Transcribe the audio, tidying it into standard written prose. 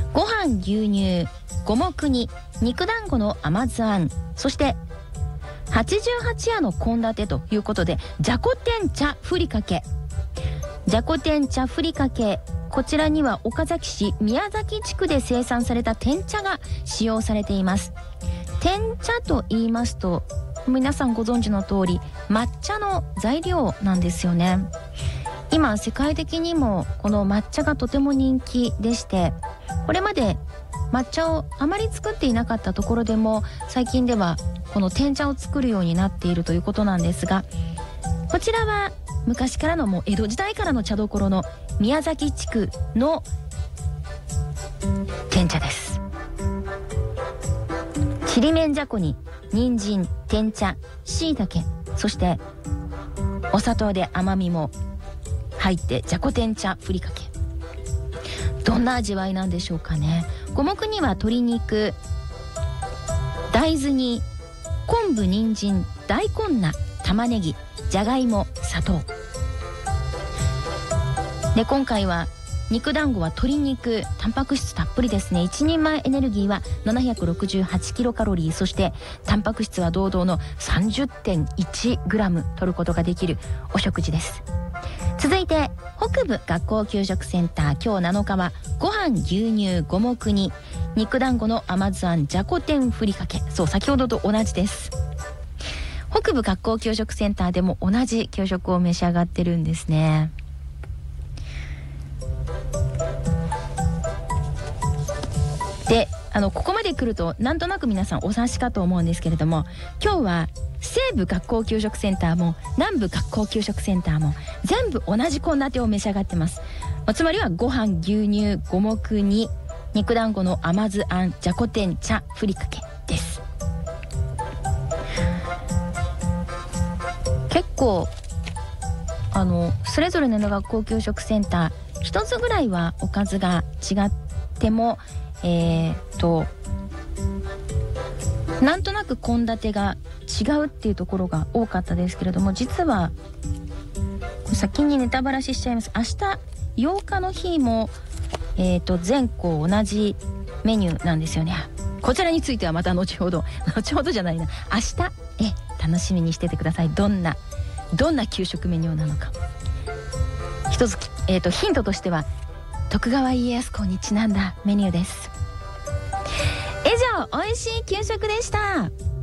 ご飯牛乳五目煮肉団子の甘酢あん、そして88夜の献立ということでじゃこ天茶ふりかけ。じゃこ天茶ふりかけ、こちらには岡崎市宮崎地区で生産された天茶が使用されています。天茶と言いますと皆さんご存知の通り抹茶の材料なんですよね。今世界的にもこの抹茶がとても人気でして、これまで抹茶をあまり作っていなかったところでも最近ではこの天茶を作るようになっているということなんですが、こちらは昔からのもう江戸時代からの茶どころの宮崎地区の天茶です。ちりめんじゃこに人参、天茶、しいたけ、そしてお砂糖で甘みも入ってじゃこ天茶ふりかけ、どんな味わいなんでしょうかね。五目には鶏肉、大豆に昆布、人参、大根菜、玉ねぎ、じゃがいも、砂糖で、今回は肉団子は鶏肉、タンパク質たっぷりですね。1人前エネルギーは768キロカロリー、そしてタンパク質は堂々の 30.1 グラム取ることができるお食事です。続いて北部学校給食センター、今日7日はご飯牛乳五目煮肉団子の甘酢あんじゃこ天ふりかけ。そう、先ほどと同じです。北部学校給食センターでも同じ給食を召し上がってるんですね。で、ここまで来るとなんとなく皆さんお察しかと思うんですけれども、今日は西部学校給食センターも南部学校給食センターも全部同じ献立を召し上がってます。つまりはご飯牛乳五目煮肉団子の甘酢あんじゃこ天茶ふりかけです。結構それぞれの学校給食センター一つぐらいはおかずが違ってもなんとなく献立が違うっていうところが多かったですけれども、実は先にネタバラシしちゃいます。明日8日の日も全校同じメニューなんですよね。こちらについてはまた後ほどじゃないな、明日楽しみにしててください。どんな給食メニューなのか。一つヒントとしては徳川家康公にちなんだメニューです。以上、おいしい給食でした。